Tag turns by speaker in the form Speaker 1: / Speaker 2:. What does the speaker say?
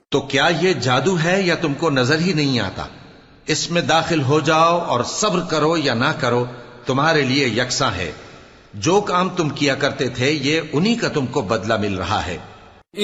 Speaker 1: तो क्या ये जादू है या तुमको नजर ही नहीं आता? इसमें दाखिल हो जाओ और सब्र करो या ना करो, तुम्हारे लिए यकसा है। जो काम तुम किया करते थे ये उन्हीं का तुमको बदला मिल रहा है।